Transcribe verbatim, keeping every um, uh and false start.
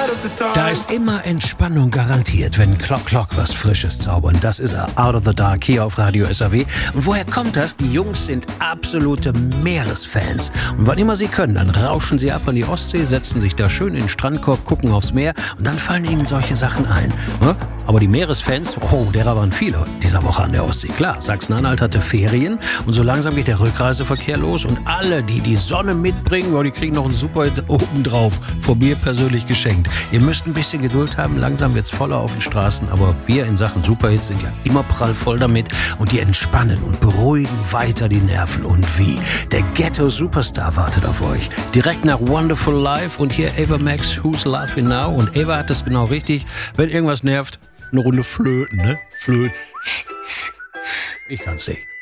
Da ist immer Entspannung garantiert, wenn Clock Clock was Frisches zaubern. Das ist Out of the Dark hier auf Radio S R W. Und woher kommt das? Die Jungs sind absolute Meeresfans. Und wann immer sie können, dann rauschen sie ab an die Ostsee, setzen sich da schön in den Strandkorb, gucken aufs Meer und dann fallen ihnen solche Sachen ein. Ne? Aber die Meeresfans, oh, derer waren viele dieser Woche an der Ostsee. Klar, Sachsen-Anhalt hatte Ferien und so langsam geht der Rückreiseverkehr los und alle, die die Sonne mitbringen, oh, die kriegen noch einen Super obendrauf, von mir persönlich geschenkt. Ihr müsst ein bisschen Geduld haben, langsam wird's voller auf den Straßen, aber wir in Sachen Superhits sind ja immer prallvoll damit und die entspannen und beruhigen weiter die Nerven. Und wie? Der Ghetto-Superstar wartet auf euch. Direkt nach Wonderful Life und hier Ava Max, Who's Laughing Now? Und Ava hat es genau richtig, wenn irgendwas nervt, eine Runde flöten, ne? Flöten. Ich kann's nicht.